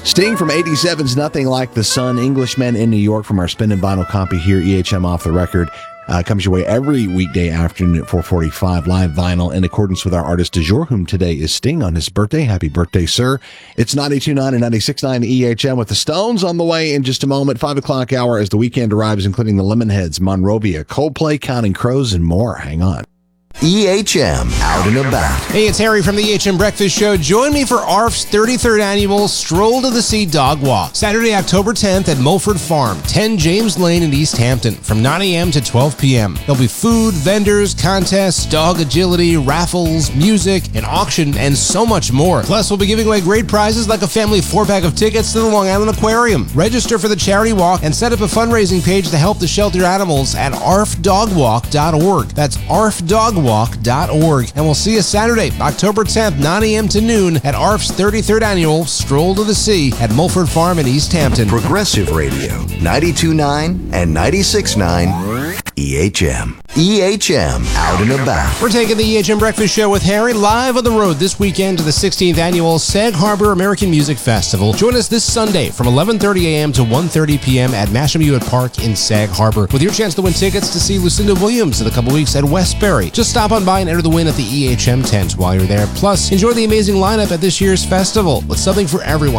Sting from 87's Nothing Like the Sun, Englishmen in New York from our Spin and Vinyl copy here, EHM Off the Record. Comes your way every weekday afternoon at 4:45, live vinyl in accordance with our artist du jour, whom today is Sting on his birthday. Happy birthday, sir. It's 92.9 and 96.9 EHM with the Stones on the way in just a moment. 5 o'clock hour as the weekend arrives, including the Lemonheads, Monrovia, Coldplay, Counting Crows, and more. Hang on. EHM Out and About. Hey, it's Harry from the EHM Breakfast Show. Join me for ARF's 33rd annual Stroll to the Sea Dog Walk, Saturday, October 10th at Mulford Farm, 10 James Lane in East Hampton, from 9 a.m. to 12 p.m. There'll be food, vendors, contests, dog agility, raffles, music, an auction, and so much more. Plus, we'll be giving away great prizes like a family 4-pack of tickets to the Long Island Aquarium. Register for the charity walk and set up a fundraising page to help the shelter animals at arfdogwalk.org. That's arfdogwalk.org. And we'll see you Saturday, October 10th, 9 a.m. to noon at ARF's 33rd annual Stroll to the Sea at Mulford Farm in East Hampton. Progressive Radio, 92.9 and 96.9 EHM. EHM Out and About. We're taking the EHM Breakfast Show with Harry live on the road this weekend to the 16th annual Sag Harbor American Music Festival. Join us this Sunday from 11:30 a.m. to 1:30 p.m. at Masham Hewitt Park in Sag Harbor, with your chance to win tickets to see Lucinda Williams in a couple weeks at Westbury. Just stop on by and enter the win at the EHM tent while you're there. Plus, enjoy the amazing lineup at this year's festival with something for everyone.